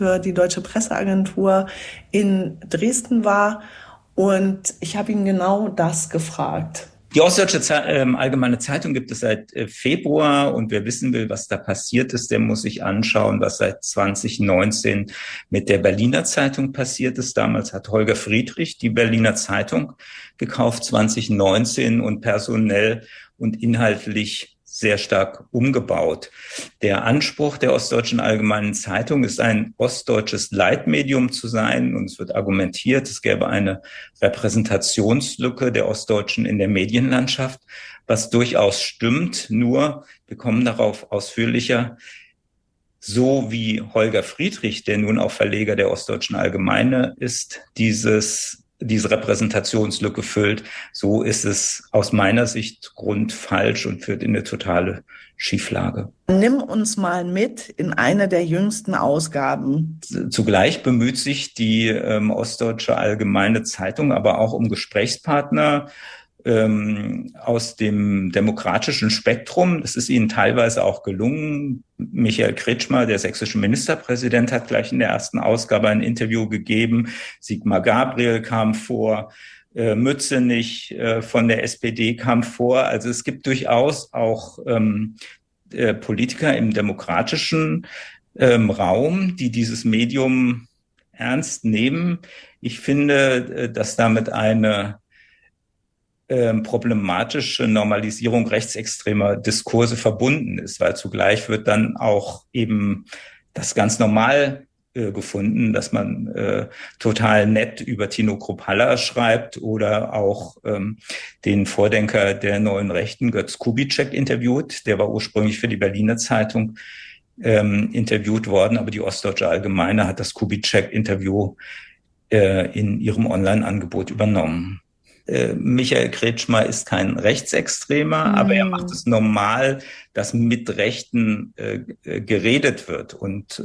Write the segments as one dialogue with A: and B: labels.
A: für die Deutsche Presseagentur in Dresden war. Und ich habe ihn genau das gefragt.
B: Die Ostdeutsche Allgemeine Zeitung gibt es seit Februar, und wer wissen will, was da passiert ist, der muss sich anschauen, was seit 2019 mit der Berliner Zeitung passiert ist. Damals hat Holger Friedrich die Berliner Zeitung gekauft, 2019, und personell und inhaltlich sehr stark umgebaut. Der Anspruch der Ostdeutschen Allgemeinen Zeitung ist, ein ostdeutsches Leitmedium zu sein. Und es wird argumentiert, es gäbe eine Repräsentationslücke der Ostdeutschen in der Medienlandschaft, was durchaus stimmt. Nur, wir kommen darauf ausführlicher, so wie Holger Friedrich, der nun auch Verleger der Ostdeutschen Allgemeine ist, diese Repräsentationslücke füllt, so ist es aus meiner Sicht grundfalsch und führt in eine totale Schieflage.
A: Nimm uns mal mit in eine der jüngsten Ausgaben.
B: Zugleich bemüht sich die Ostdeutsche Allgemeine Zeitung aber auch um Gesprächspartner aus dem demokratischen Spektrum. Das ist ihnen teilweise auch gelungen. Michael Kretschmer, der sächsische Ministerpräsident, hat gleich in der ersten Ausgabe ein Interview gegeben. Sigmar Gabriel kam vor, Mützenich von der SPD kam vor. Also es gibt durchaus auch Politiker im demokratischen Raum, die dieses Medium ernst nehmen. Ich finde, dass damit eine problematische Normalisierung rechtsextremer Diskurse verbunden ist, weil zugleich wird dann auch eben das ganz normal gefunden, dass man total nett über Tino Kruppalla schreibt oder auch den Vordenker der Neuen Rechten, Götz Kubitschek, interviewt. Der war ursprünglich für die Berliner Zeitung interviewt worden, aber die Ostdeutsche Allgemeine hat das Kubitschek-Interview in ihrem Online-Angebot übernommen. Michael Kretschmer ist kein Rechtsextremer, aber er macht es normal, dass mit Rechten geredet wird, und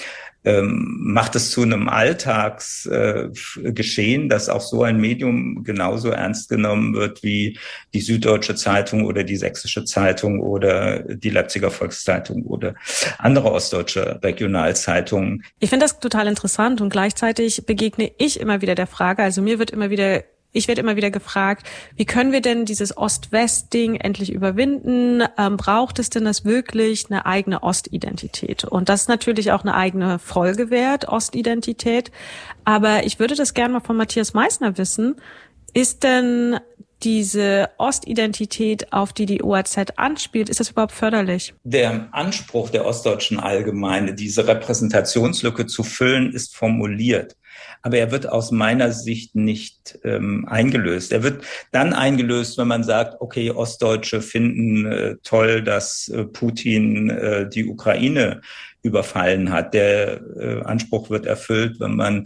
B: macht es zu einem Alltagsgeschehen, dass auch so ein Medium genauso ernst genommen wird wie die Süddeutsche Zeitung oder die Sächsische Zeitung oder die Leipziger Volkszeitung oder andere ostdeutsche Regionalzeitungen.
C: Ich finde das total interessant, und gleichzeitig begegne ich immer wieder der Frage, also ich werde immer wieder gefragt, wie können wir denn dieses Ost-West-Ding endlich überwinden? Braucht es denn das wirklich, eine eigene Ostidentität? Und das ist natürlich auch eine eigene Folge wert, Ostidentität. Aber ich würde das gerne mal von Matthias Meissner wissen. Ist denn diese Ostidentität, auf die die OAZ anspielt, ist das überhaupt förderlich?
B: Der Anspruch der Ostdeutschen Allgemeine, diese Repräsentationslücke zu füllen, ist formuliert. Aber er wird aus meiner Sicht nicht eingelöst. Er wird dann eingelöst, wenn man sagt, okay, Ostdeutsche finden toll, dass Putin die Ukraine überfallen hat. Der Anspruch wird erfüllt, wenn man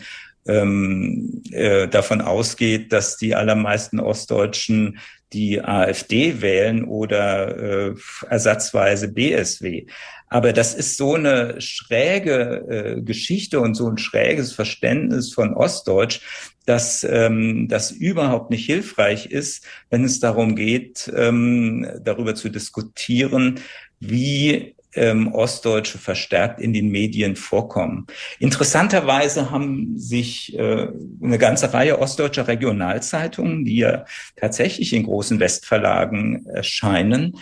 B: davon ausgeht, dass die allermeisten Ostdeutschen die AfD wählen oder ersatzweise BSW. Aber das ist so eine schräge Geschichte und so ein schräges Verständnis von Ostdeutsch, dass das überhaupt nicht hilfreich ist, wenn es darum geht, darüber zu diskutieren, wie Ostdeutsche verstärkt in den Medien vorkommen. Interessanterweise haben sich eine ganze Reihe ostdeutscher Regionalzeitungen, die ja tatsächlich in großen Westverlagen erscheinen,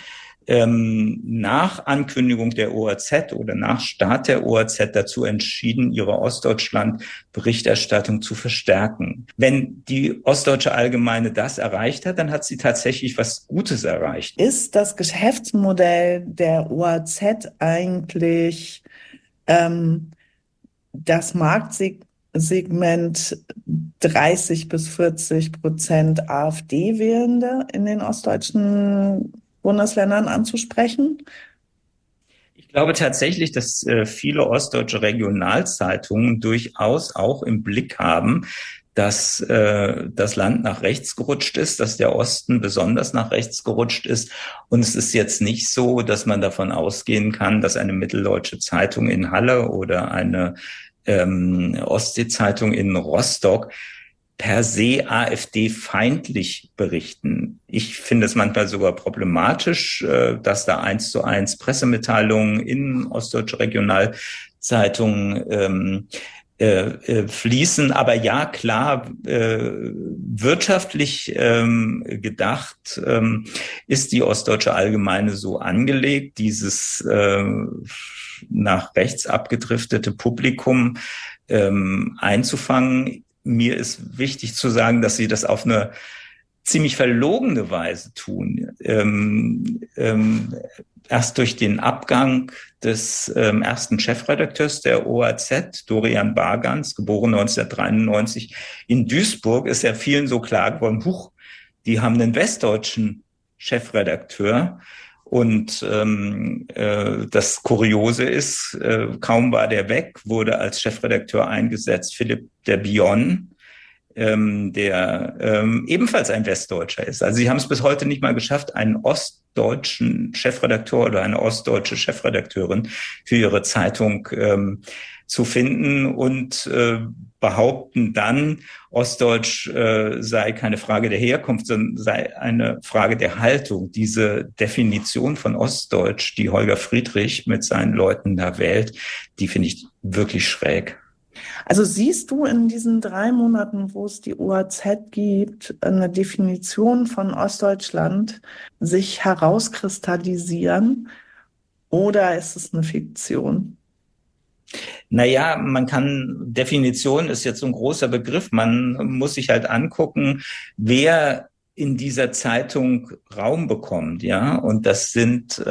B: nach Ankündigung der OAZ oder nach Start der OAZ dazu entschieden, ihre Ostdeutschland-Berichterstattung zu verstärken. Wenn die Ostdeutsche Allgemeine das erreicht hat, dann hat sie tatsächlich was Gutes erreicht.
A: Ist das Geschäftsmodell der OAZ eigentlich das Marktsegment 30-40% AfD-Wählende in den ostdeutschen Bundesländern anzusprechen?
B: Ich glaube tatsächlich, dass viele ostdeutsche Regionalzeitungen durchaus auch im Blick haben, dass das Land nach rechts gerutscht ist, dass der Osten besonders nach rechts gerutscht ist. Und es ist jetzt nicht so, dass man davon ausgehen kann, dass eine mitteldeutsche Zeitung in Halle oder eine Ostsee-Zeitung in Rostock per se AfD-feindlich berichten. Ich finde es manchmal sogar problematisch, dass da 1:1 Pressemitteilungen in ostdeutsche Regionalzeitungen Zeitungen fließen. Aber ja, klar, wirtschaftlich gedacht ist die Ostdeutsche Allgemeine so angelegt, dieses nach rechts abgedriftete Publikum einzufangen. Mir ist wichtig zu sagen, dass sie das auf eine ziemlich verlogene Weise tun. Erst durch den Abgang des ersten Chefredakteurs der OAZ, Dorian Bargans, geboren 1993 in Duisburg, ist ja vielen so klar geworden, huch, die haben einen westdeutschen Chefredakteur. Und das Kuriose ist, kaum war der weg, wurde als Chefredakteur eingesetzt Philipp de Bion, der ebenfalls ein Westdeutscher ist. Also sie haben es bis heute nicht mal geschafft, einen ostdeutschen Chefredakteur oder eine ostdeutsche Chefredakteurin für ihre Zeitung zu finden und behaupten dann, Ostdeutsch sei keine Frage der Herkunft, sondern sei eine Frage der Haltung. Diese Definition von Ostdeutsch, die Holger Friedrich mit seinen Leuten da wählt, die finde ich wirklich schräg.
A: Also siehst du in diesen 3 Monaten, wo es die OAZ gibt, eine Definition von Ostdeutschland sich herauskristallisieren, oder ist es eine Fiktion?
B: Naja, Definition ist jetzt so ein großer Begriff. Man muss sich halt angucken, wer in dieser Zeitung Raum bekommt, ja. Und das sind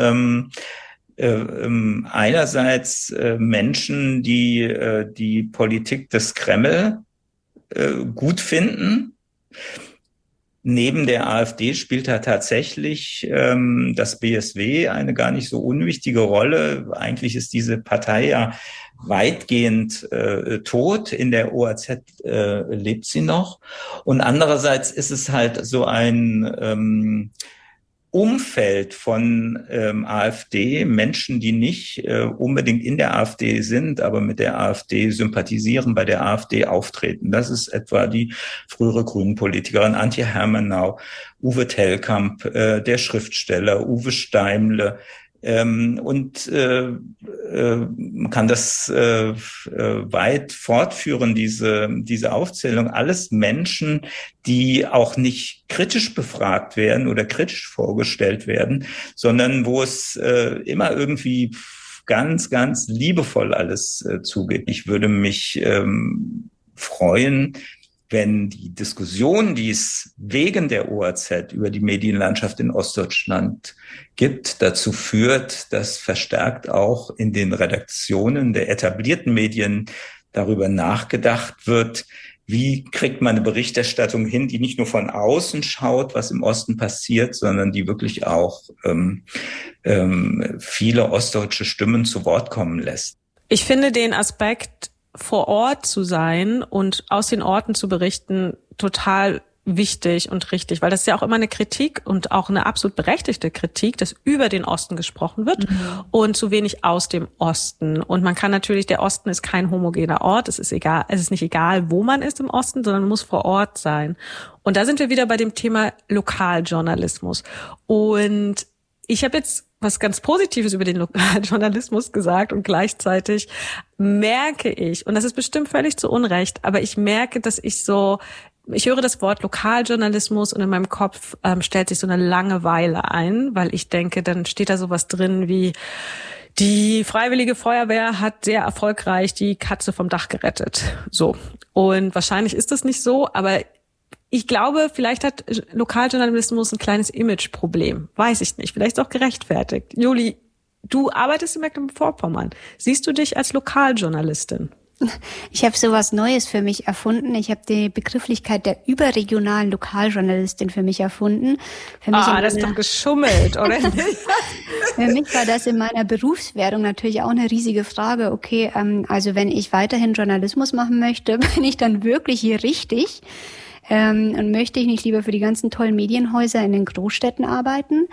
B: einerseits Menschen, die die Politik des Kreml gut finden. Neben der AfD spielt da tatsächlich das BSW eine gar nicht so unwichtige Rolle. Eigentlich ist diese Partei ja weitgehend tot. In der OAZ lebt sie noch. Und andererseits ist es halt so ein Umfeld von AfD, Menschen, die nicht unbedingt in der AfD sind, aber mit der AfD sympathisieren, bei der AfD auftreten. Das ist etwa die frühere Grünen-Politikerin Antje Hermenau, Uwe Tellkamp, der Schriftsteller Uwe Steimle. Man kann das weit fortführen, diese Aufzählung. Alles Menschen, die auch nicht kritisch befragt werden oder kritisch vorgestellt werden, sondern wo es immer irgendwie ganz, ganz liebevoll alles zugeht. Ich würde mich freuen, wenn die Diskussion, die es wegen der OAZ über die Medienlandschaft in Ostdeutschland gibt, dazu führt, dass verstärkt auch in den Redaktionen der etablierten Medien darüber nachgedacht wird, wie kriegt man eine Berichterstattung hin, die nicht nur von außen schaut, was im Osten passiert, sondern die wirklich auch viele ostdeutsche Stimmen zu Wort kommen lässt.
C: Ich finde den Aspekt, vor Ort zu sein und aus den Orten zu berichten, total wichtig und richtig, weil das ist ja auch immer eine Kritik und auch eine absolut berechtigte Kritik, dass über den Osten gesprochen wird und zu wenig aus dem Osten. Und man kann natürlich, der Osten ist kein homogener Ort, es ist nicht egal, wo man ist im Osten, sondern man muss vor Ort sein. Und da sind wir wieder bei dem Thema Lokaljournalismus. Und ich habe jetzt was ganz Positives über den Lokaljournalismus gesagt und gleichzeitig merke ich, und das ist bestimmt völlig zu Unrecht, aber ich merke, dass ich höre das Wort Lokaljournalismus und in meinem Kopf stellt sich so eine Langeweile ein, weil ich denke, dann steht da sowas drin wie, die Freiwillige Feuerwehr hat sehr erfolgreich die Katze vom Dach gerettet. So. Und wahrscheinlich ist das nicht so, aber ich glaube, vielleicht hat Lokaljournalismus ein kleines Imageproblem. Weiß ich nicht. Vielleicht ist auch gerechtfertigt. Juli, du arbeitest in Mecklenburg-Vorpommern. Siehst du dich als Lokaljournalistin?
D: Ich habe sowas Neues für mich erfunden. Ich habe die Begrifflichkeit der überregionalen Lokaljournalistin für mich erfunden. Für mich
C: das ist doch geschummelt, oder?
D: Für mich war das in meiner Berufswerdung natürlich auch eine riesige Frage. Okay, also wenn ich weiterhin Journalismus machen möchte, bin ich dann wirklich hier richtig? Und möchte ich nicht lieber für die ganzen tollen Medienhäuser in den Großstädten arbeiten?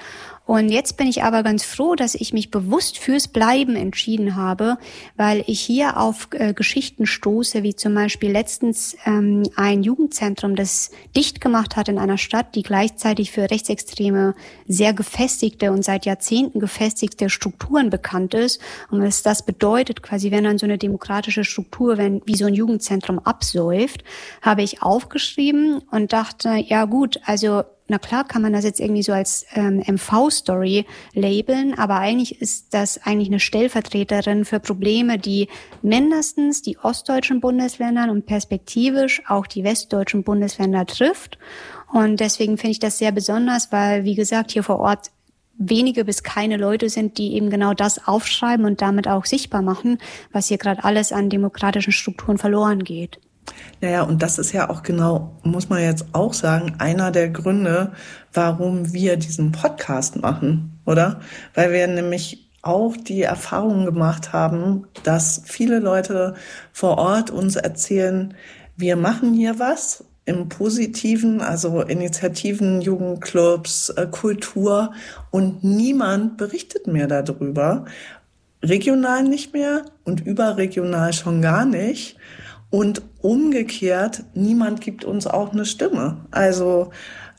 D: Und jetzt bin ich aber ganz froh, dass ich mich bewusst fürs Bleiben entschieden habe, weil ich hier auf Geschichten stoße, wie zum Beispiel letztens ein Jugendzentrum, das dicht gemacht hat in einer Stadt, die gleichzeitig für rechtsextreme, sehr gefestigte und seit Jahrzehnten gefestigte Strukturen bekannt ist. Und was das bedeutet, quasi wenn dann so eine demokratische Struktur, wie so ein Jugendzentrum absäuft, habe ich aufgeschrieben und dachte, ja gut, also na klar kann man das jetzt irgendwie so als MV-Story labeln, aber eigentlich ist das eigentlich eine Stellvertreterin für Probleme, die mindestens die ostdeutschen Bundesländer und perspektivisch auch die westdeutschen Bundesländer trifft. Und deswegen finde ich das sehr besonders, weil, wie gesagt, hier vor Ort wenige bis keine Leute sind, die eben genau das aufschreiben und damit auch sichtbar machen, was hier gerade alles an demokratischen Strukturen verloren geht.
A: Naja, und das ist ja auch genau, muss man jetzt auch sagen, einer der Gründe, warum wir diesen Podcast machen, oder? Weil wir nämlich auch die Erfahrung gemacht haben, dass viele Leute vor Ort uns erzählen, wir machen hier was im Positiven, also Initiativen, Jugendclubs, Kultur, und niemand berichtet mehr darüber. Regional nicht mehr und überregional schon gar nicht. Und umgekehrt, niemand gibt uns auch eine Stimme. Also,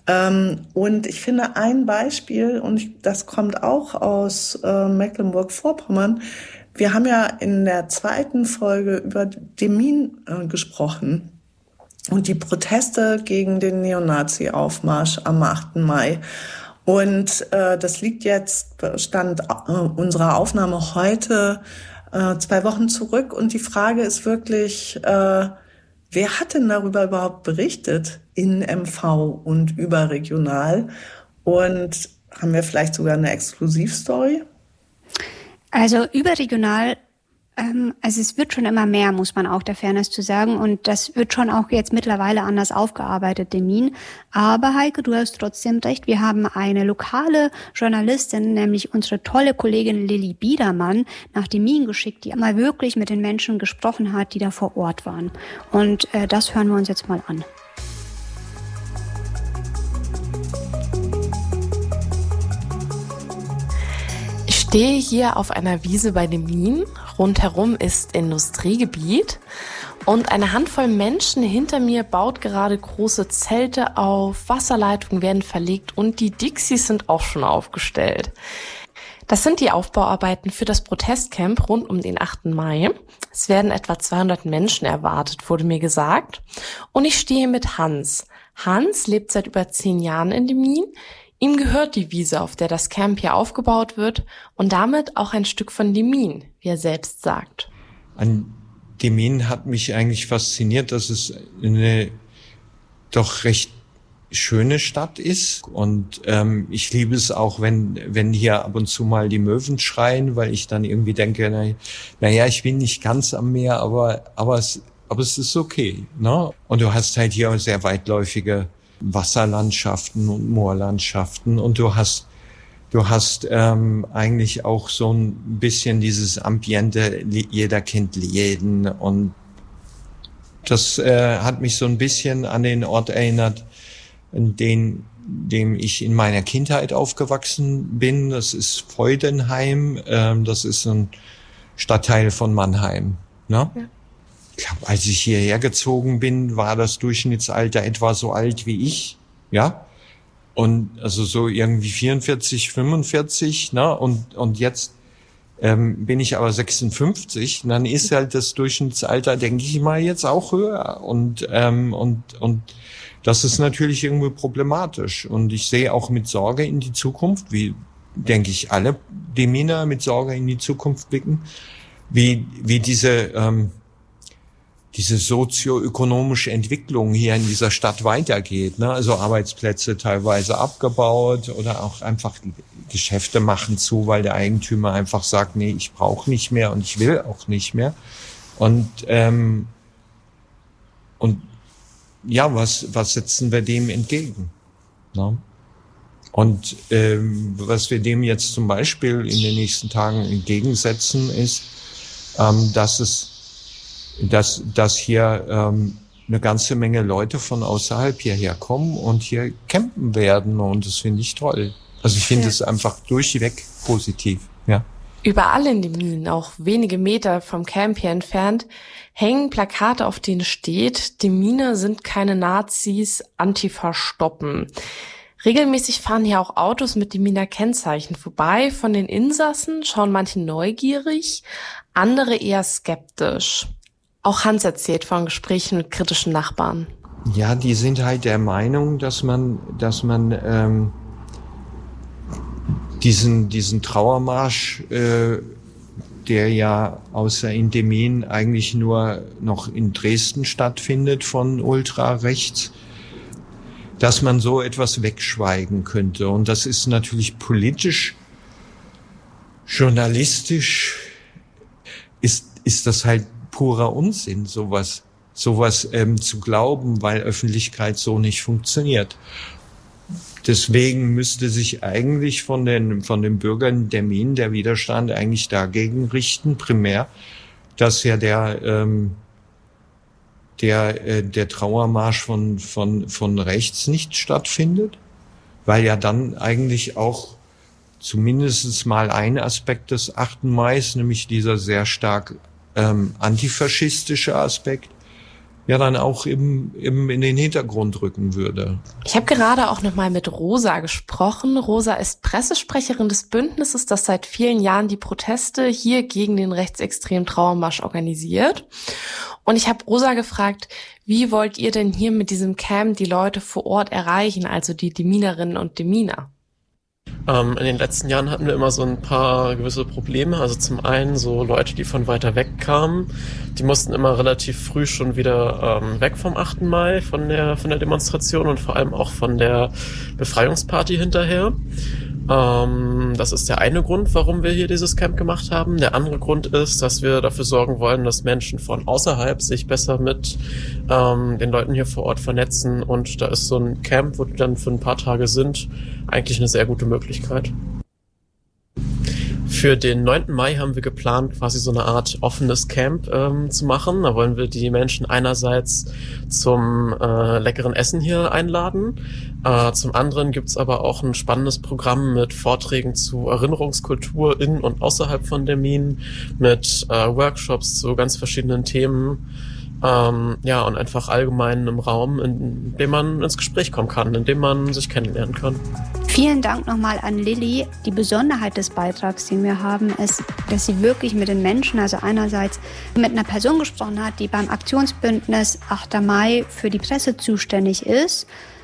A: und ich finde ein Beispiel, und das kommt auch aus Mecklenburg-Vorpommern. Wir haben ja in der zweiten Folge über Demmin gesprochen und die Proteste gegen den Neonazi-Aufmarsch am 8. Mai. Und das liegt jetzt, Stand unserer Aufnahme heute, 2 Wochen zurück, und die Frage ist wirklich, wer hat denn darüber überhaupt berichtet in MV und überregional? Und haben wir vielleicht sogar eine Exklusivstory?
D: Also überregional, also es wird schon immer mehr, muss man auch der Fairness zu sagen. Und das wird schon auch jetzt mittlerweile anders aufgearbeitet, Demmin. Aber Heike, du hast trotzdem recht. Wir haben eine lokale Journalistin, nämlich unsere tolle Kollegin Lilly Biedermann, nach Demmin geschickt, die mal wirklich mit den Menschen gesprochen hat, die da vor Ort waren. Und das hören wir uns jetzt mal an.
E: Ich stehe hier auf einer Wiese bei Demmin. Rundherum ist Industriegebiet und eine Handvoll Menschen hinter mir baut gerade große Zelte auf, Wasserleitungen werden verlegt und die Dixies sind auch schon aufgestellt. Das sind die Aufbauarbeiten für das Protestcamp rund um den 8. Mai. Es werden etwa 200 Menschen erwartet, wurde mir gesagt. Und ich stehe mit Hans. Hans lebt seit über 10 Jahren in Demmin. Ihm gehört die Wiese, auf der das Camp hier aufgebaut wird und damit auch ein Stück von Demmin, wie er selbst sagt.
F: An Demmin hat mich eigentlich fasziniert, dass es eine doch recht schöne Stadt ist. Und ich liebe es auch, wenn hier ab und zu mal die Möwen schreien, weil ich dann irgendwie denke, naja, ich bin nicht ganz am Meer, aber es ist okay, ne? Und du hast halt hier sehr weitläufige Wasserlandschaften und Moorlandschaften und du hast eigentlich auch so ein bisschen dieses Ambiente, jeder kennt Läden, und das hat mich so ein bisschen an den Ort erinnert, in dem ich in meiner Kindheit aufgewachsen bin. Das ist Freudenheim, das ist ein Stadtteil von Mannheim, ne? Ja. Ich glaube, als ich hierher gezogen bin, war das Durchschnittsalter etwa so alt wie ich, ja. Und also so irgendwie 44, 45, ne? Und jetzt bin ich aber 56. Und dann ist halt das Durchschnittsalter, denke ich mal, jetzt auch höher. Und das ist natürlich irgendwie problematisch. Und ich sehe auch mit Sorge in die Zukunft, wie, denke ich, alle Deminer mit Sorge in die Zukunft blicken, wie diese sozioökonomische Entwicklung hier in dieser Stadt weitergeht, ne? Also Arbeitsplätze teilweise abgebaut oder auch einfach Geschäfte machen zu, weil der Eigentümer einfach sagt, nee, ich brauche nicht mehr und ich will auch nicht mehr. Und ja, was setzen wir dem entgegen? Ne? Und was wir dem jetzt zum Beispiel in den nächsten Tagen entgegensetzen, ist, dass hier eine ganze Menge Leute von außerhalb hierher kommen und hier campen werden, und das finde ich toll. Also ich finde es einfach durchweg positiv, ja.
E: Überall in den Minen, auch wenige Meter vom Camp hier entfernt, hängen Plakate, auf denen steht: Die Mine sind keine Nazis, Antifa stoppen. Regelmäßig fahren hier auch Autos mit dem Miner Kennzeichen vorbei. Von den Insassen schauen manche neugierig, andere eher skeptisch. Auch Hans erzählt von Gesprächen mit kritischen Nachbarn.
F: Ja, die sind halt der Meinung, dass man diesen Trauermarsch, der ja außer in den Minen eigentlich nur noch in Dresden stattfindet von Ultrarechts, dass man so etwas wegschweigen könnte. Und das ist natürlich politisch, journalistisch, ist das halt purer Unsinn, sowas zu glauben, weil Öffentlichkeit so nicht funktioniert. Deswegen müsste sich eigentlich von den Bürgern der Minen der Widerstand eigentlich dagegen richten, primär, dass ja der Trauermarsch von rechts nicht stattfindet, weil ja dann eigentlich auch zumindest mal ein Aspekt des 8. Mai, nämlich dieser sehr stark antifaschistische Aspekt, ja dann auch eben in den Hintergrund rücken würde.
E: Ich habe gerade auch nochmal mit Rosa gesprochen. Rosa ist Pressesprecherin des Bündnisses, das seit vielen Jahren die Proteste hier gegen den rechtsextremen Trauermarsch organisiert. Und ich habe Rosa gefragt, wie wollt ihr denn hier mit diesem Camp die Leute vor Ort erreichen, also die Minerinnen und die Miner?
G: In den letzten Jahren hatten wir immer so ein paar gewisse Probleme. Also zum einen so Leute, die von weiter weg kamen, die mussten immer relativ früh schon wieder weg vom 8. Mai, von der Demonstration und vor allem auch von der Befreiungsparty hinterher. Das ist der eine Grund, warum wir hier dieses Camp gemacht haben. Der andere Grund ist, dass wir dafür sorgen wollen, dass Menschen von außerhalb sich besser mit den Leuten hier vor Ort vernetzen. Und da ist so ein Camp, wo die dann für ein paar Tage sind, eigentlich eine sehr gute Möglichkeit. Für den 9. Mai haben wir geplant, quasi so eine Art offenes Camp zu machen. Da wollen wir die Menschen einerseits zum leckeren Essen hier einladen. Zum anderen gibt's aber auch ein spannendes Programm mit Vorträgen zu Erinnerungskultur in und außerhalb von den Minen, mit Workshops zu ganz verschiedenen Themen. Ja, und einfach allgemein im Raum, in dem man ins Gespräch kommen kann, in dem man sich kennenlernen kann.
D: Vielen Dank nochmal an Lilly. Die Besonderheit des Beitrags, den wir haben, ist, dass sie wirklich mit den Menschen, also einerseits mit einer Person gesprochen hat, die beim Aktionsbündnis 8. Mai für die Presse zuständig ist,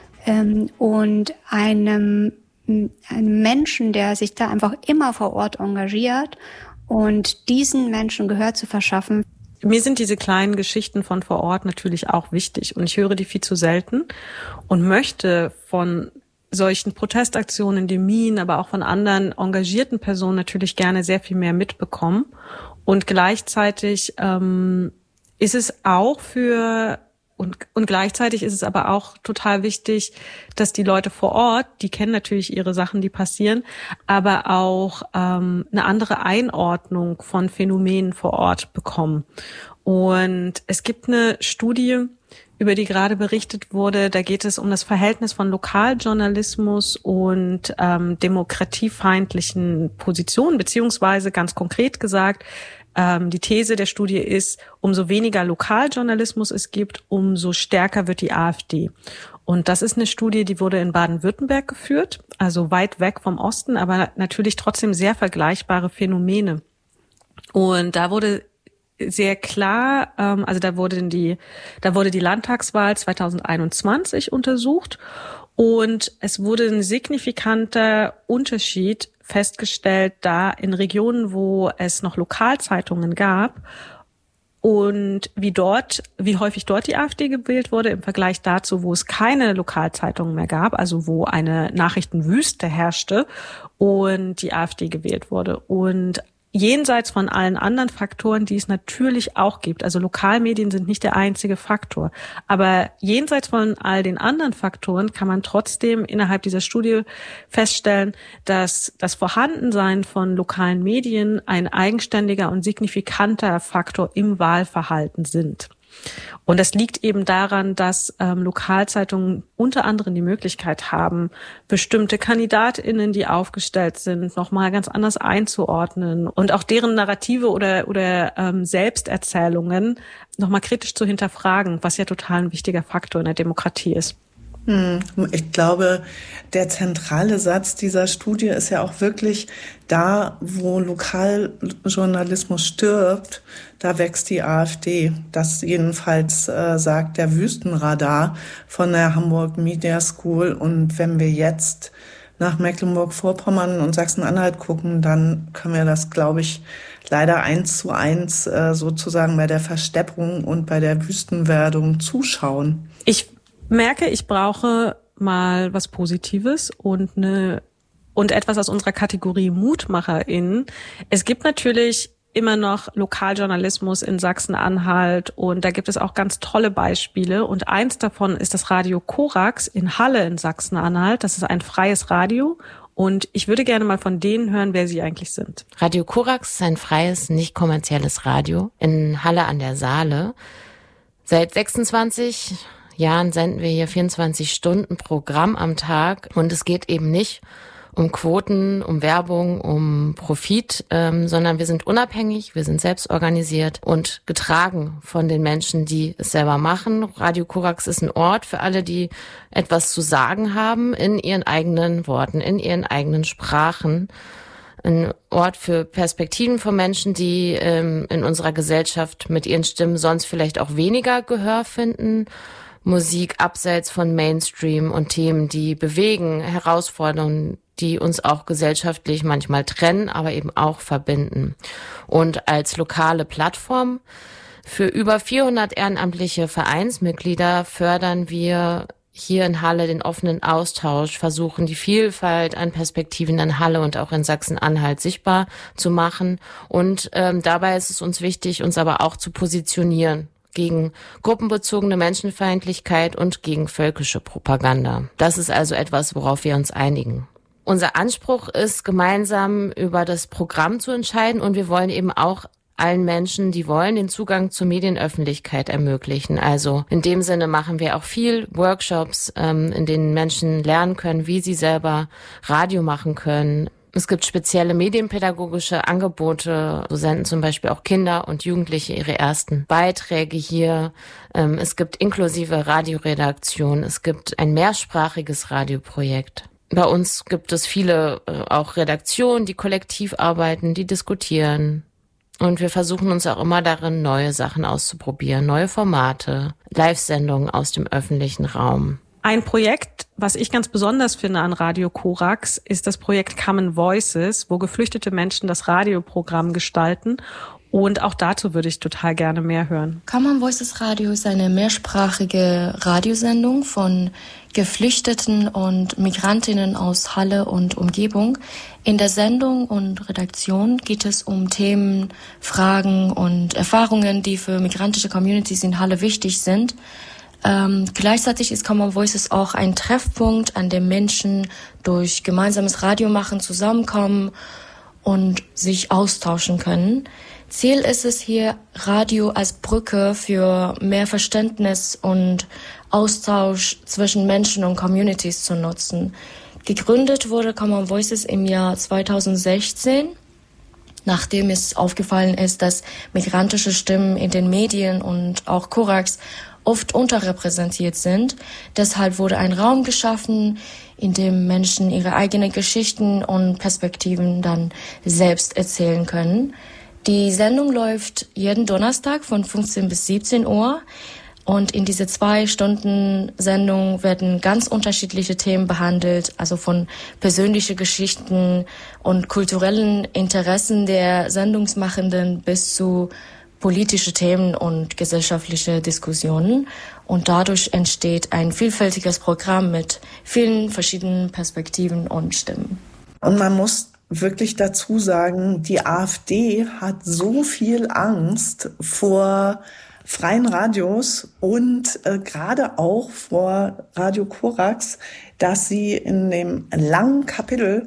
D: und einem Menschen, der sich da einfach immer vor Ort engagiert, und diesen Menschen Gehör zu verschaffen.
C: Mir sind diese kleinen Geschichten von vor Ort natürlich auch wichtig und ich höre die viel zu selten und möchte von solchen Protestaktionen in den Minen, aber auch von anderen engagierten Personen natürlich gerne sehr viel mehr mitbekommen. Und gleichzeitig ist es auch und gleichzeitig ist es aber auch total wichtig, dass die Leute vor Ort, die kennen natürlich ihre Sachen, die passieren, aber auch eine andere Einordnung von Phänomenen vor Ort bekommen. Und es gibt eine Studie, über die gerade berichtet wurde, da geht es um das Verhältnis von Lokaljournalismus und demokratiefeindlichen Positionen, beziehungsweise ganz konkret gesagt, die These der Studie ist, umso weniger Lokaljournalismus es gibt, umso stärker wird die AfD. Und das ist eine Studie, die wurde in Baden-Württemberg geführt, also weit weg vom Osten, aber natürlich trotzdem sehr vergleichbare Phänomene. Und da wurde sehr klar, also da wurde die Landtagswahl 2021 untersucht und es wurde ein signifikanter Unterschied festgestellt, da in Regionen, wo es noch Lokalzeitungen gab und wie häufig dort die AfD gewählt wurde im Vergleich dazu, wo es keine Lokalzeitungen mehr gab, also wo eine Nachrichtenwüste herrschte und die AfD gewählt wurde. Und jenseits von allen anderen Faktoren, die es natürlich auch gibt. Also Lokalmedien sind nicht der einzige Faktor. Aber jenseits von all den anderen Faktoren kann man trotzdem innerhalb dieser Studie feststellen, dass das Vorhandensein von lokalen Medien ein eigenständiger und signifikanter Faktor im Wahlverhalten sind. Und das liegt eben daran, dass Lokalzeitungen unter anderem die Möglichkeit haben, bestimmte KandidatInnen, die aufgestellt sind, nochmal ganz anders einzuordnen und auch deren Narrative oder Selbsterzählungen nochmal kritisch zu hinterfragen, was ja total ein wichtiger Faktor in der Demokratie ist.
A: Ich glaube, der zentrale Satz dieser Studie ist ja auch wirklich, da wo Lokaljournalismus stirbt, da wächst die AfD. Das jedenfalls sagt der Wüstenradar von der Hamburg Media School. Und wenn wir jetzt nach Mecklenburg-Vorpommern und Sachsen-Anhalt gucken, dann können wir das, glaube ich, leider 1:1 sozusagen bei der Versteppung und bei der Wüstenwerdung zuschauen.
C: Ich merke, ich brauche mal was Positives und etwas aus unserer Kategorie MutmacherInnen. Es gibt natürlich immer noch Lokaljournalismus in Sachsen-Anhalt und da gibt es auch ganz tolle Beispiele und eins davon ist das Radio Korax in Halle in Sachsen-Anhalt. Das ist ein freies Radio und ich würde gerne mal von denen hören, wer sie eigentlich sind.
E: Radio Korax ist ein freies, nicht kommerzielles Radio in Halle an der Saale. Seit 26 Jahren senden wir hier 24 Stunden Programm am Tag und es geht eben nicht um Quoten, um Werbung, um Profit, sondern wir sind unabhängig, wir sind selbst organisiert und getragen von den Menschen, die es selber machen. Radio Korax ist ein Ort für alle, die etwas zu sagen haben in ihren eigenen Worten, in ihren eigenen Sprachen. Ein Ort für Perspektiven von Menschen, die in unserer Gesellschaft mit ihren Stimmen sonst vielleicht auch weniger Gehör finden. Musik abseits von Mainstream und Themen, die bewegen, Herausforderungen, die uns auch gesellschaftlich manchmal trennen, aber eben auch verbinden. Und als lokale Plattform für über 400 ehrenamtliche Vereinsmitglieder fördern wir hier in Halle den offenen Austausch, versuchen die Vielfalt an Perspektiven in Halle und auch in Sachsen-Anhalt sichtbar zu machen. Und dabei ist es uns wichtig, uns aber auch zu positionieren gegen gruppenbezogene Menschenfeindlichkeit und gegen völkische Propaganda. Das ist also etwas, worauf wir uns einigen. Unser Anspruch ist, gemeinsam über das Programm zu entscheiden und wir wollen eben auch allen Menschen, die wollen, den Zugang zur Medienöffentlichkeit ermöglichen. Also in dem Sinne machen wir auch viel Workshops, in denen Menschen lernen können, wie sie selber Radio machen können. Es gibt spezielle medienpädagogische Angebote. So senden zum Beispiel auch Kinder und Jugendliche ihre ersten Beiträge hier. Es gibt inklusive Radioredaktion. Es gibt ein mehrsprachiges Radioprojekt. Bei uns gibt es viele auch Redaktionen, die kollektiv arbeiten, die diskutieren. Und wir versuchen uns auch immer darin, neue Sachen auszuprobieren, neue Formate, Live-Sendungen aus dem öffentlichen Raum.
C: Ein Projekt, was ich ganz besonders finde an Radio Korax, ist das Projekt Common Voices, wo geflüchtete Menschen das Radioprogramm gestalten. Und auch dazu würde ich total gerne mehr hören.
H: Common Voices Radio ist eine mehrsprachige Radiosendung von Geflüchteten und Migrantinnen aus Halle und Umgebung. In der Sendung und Redaktion geht es um Themen, Fragen und Erfahrungen, die für migrantische Communities in Halle wichtig sind. Gleichzeitig ist Common Voices auch ein Treffpunkt, an dem Menschen durch gemeinsames Radiomachen zusammenkommen und sich austauschen können. Ziel ist es hier, Radio als Brücke für mehr Verständnis und Austausch zwischen Menschen und Communities zu nutzen. Gegründet wurde Common Voices im Jahr 2016, nachdem es aufgefallen ist, dass migrantische Stimmen in den Medien und auch Korax oft unterrepräsentiert sind. Deshalb wurde ein Raum geschaffen, in dem Menschen ihre eigenen Geschichten und Perspektiven dann selbst erzählen können. Die Sendung läuft jeden Donnerstag von 15 bis 17 Uhr. Und in diese 2 Stunden Sendung werden ganz unterschiedliche Themen behandelt, also von persönlichen Geschichten und kulturellen Interessen der Sendungsmachenden bis zu politische Themen und gesellschaftliche Diskussionen. Und dadurch entsteht ein vielfältiges Programm mit vielen verschiedenen Perspektiven und Stimmen.
A: Und man muss wirklich dazu sagen, die AfD hat so viel Angst vor freien Radios und gerade auch vor Radio Korax, dass sie in dem langen Kapitel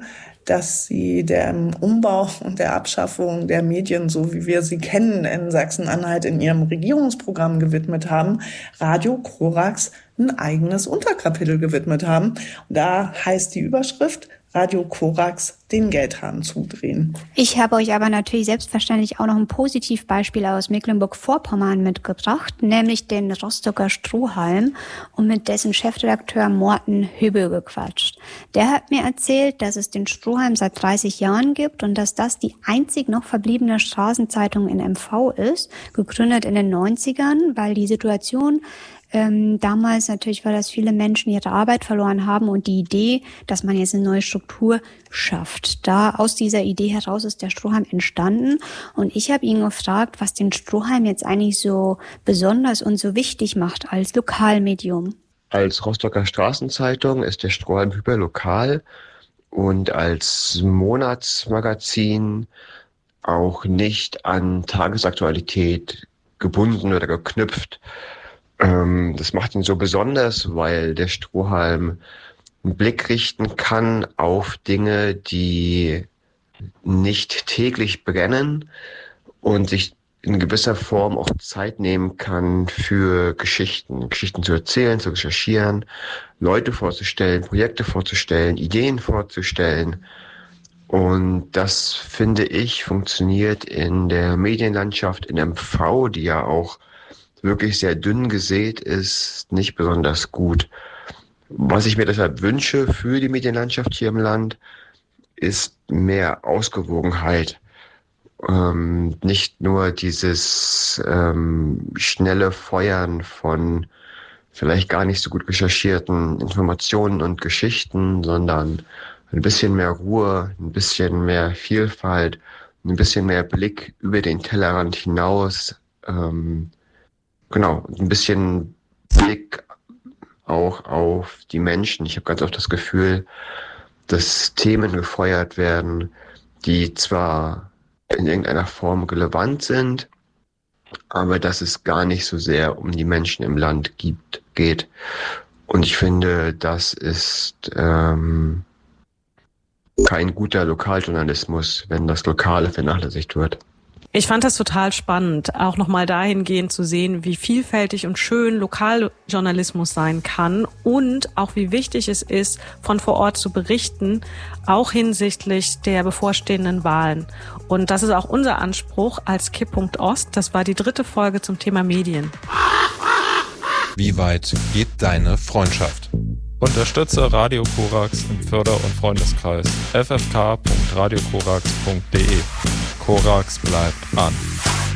A: dass sie dem Umbau und der Abschaffung der Medien, so wie wir sie kennen, in Sachsen-Anhalt in ihrem Regierungsprogramm gewidmet haben, Radio Korax ein eigenes Unterkapitel gewidmet haben. Und da heißt die Überschrift: Radio Korax den Geldhahn zudrehen.
D: Ich habe euch aber natürlich selbstverständlich auch noch ein Positivbeispiel aus Mecklenburg-Vorpommern mitgebracht, nämlich den Rostocker Strohhalm und mit dessen Chefredakteur Morten Hübbe gequatscht. Der hat mir erzählt, dass es den Strohhalm seit 30 Jahren gibt und dass das die einzig noch verbliebene Straßenzeitung in MV ist, gegründet in den 90ern, weil die Situation damals natürlich war, dass viele Menschen ihre Arbeit verloren haben und die Idee, dass man jetzt eine neue Struktur schafft. Da aus dieser Idee heraus ist der Strohhalm entstanden und ich habe ihn gefragt, was den Strohhalm jetzt eigentlich so besonders und so wichtig macht als Lokalmedium.
I: Als Rostocker Straßenzeitung ist der Strohhalm hyperlokal und als Monatsmagazin auch nicht an Tagesaktualität gebunden oder geknüpft. Das macht ihn so besonders, weil der Strohhalm einen Blick richten kann auf Dinge, die nicht täglich brennen und sich in gewisser Form auch Zeit nehmen kann für Geschichten zu erzählen, zu recherchieren, Leute vorzustellen, Projekte vorzustellen, Ideen vorzustellen. Und das, finde ich, funktioniert in der Medienlandschaft in MV, die ja auch wirklich sehr dünn gesät ist, nicht besonders gut. Was ich mir deshalb wünsche für die Medienlandschaft hier im Land, ist mehr Ausgewogenheit. Nicht nur dieses schnelle Feuern von vielleicht gar nicht so gut recherchierten Informationen und Geschichten, sondern ein bisschen mehr Ruhe, ein bisschen mehr Vielfalt, ein bisschen mehr Blick über den Tellerrand hinaus, genau, ein bisschen Blick auch auf die Menschen. Ich habe ganz oft das Gefühl, dass Themen gefeuert werden, die zwar in irgendeiner Form relevant sind, aber dass es gar nicht so sehr um die Menschen im Land geht. Und ich finde, das ist kein guter Lokaljournalismus, wenn das Lokale vernachlässigt wird.
C: Ich fand das total spannend, auch nochmal dahingehend zu sehen, wie vielfältig und schön Lokaljournalismus sein kann und auch wie wichtig es ist, von vor Ort zu berichten, auch hinsichtlich der bevorstehenden Wahlen. Und das ist auch unser Anspruch als Kipppunkt Ost. Das war die 3. Folge zum Thema Medien.
J: Wie weit geht deine Freundschaft? Unterstütze Radio Korax im Förder- und Freundeskreis ffk.radiokorax.de. Korax bleibt an.